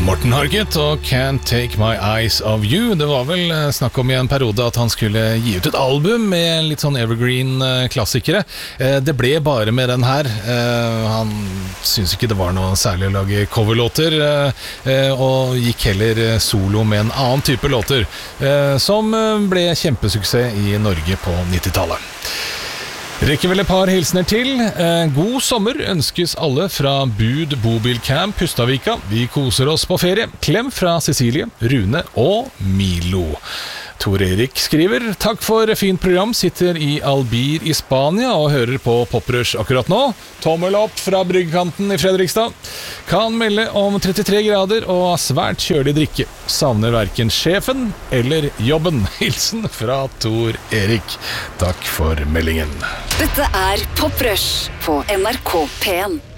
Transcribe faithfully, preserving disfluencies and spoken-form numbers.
Morten Harket og Can't Take My Eyes Off You. Det var vel snakk om i en periode at han skulle gi ut et album med litt sånn evergreen klassikere. Det ble bare med den her. Han syntes ikke det var noe særlig å lage coverlåter, og gikk heller solo med en annen type låter, som ble kjempesuksess i Norge på nittitallet. Rekker vel et par hilsener til. God sommer ønskes alle fra Bud Bobilcamp Pustavika. Vi koser oss på ferie. Klem fra Cecilie, Rune og Milo. Tor Erik skriver: Takk for fint program, sitter i Albir i Spania og hører på Poprush akkurat nå. Tommel opp fra bryggekanten i Fredrikstad. Kan melde om trettitre grader og svært kjølig drikke. Savner hverken sjefen eller jobben. Hilsen fra Tor Erik. Takk for meldingen. Dette er Poprush på N R K P en.